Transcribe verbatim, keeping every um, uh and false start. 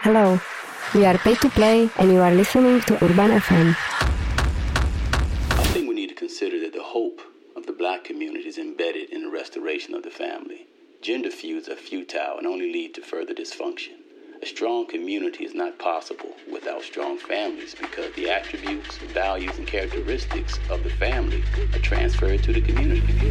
Hello, we are Pay to Play and you are listening to Urban F M. I think we need to consider that the hope of the black community is embedded in the restoration of the family. Gender feuds are futile and only lead to further dysfunction. A strong community is not possible without strong families because the attributes, values, and characteristics of the family are transferred to the community.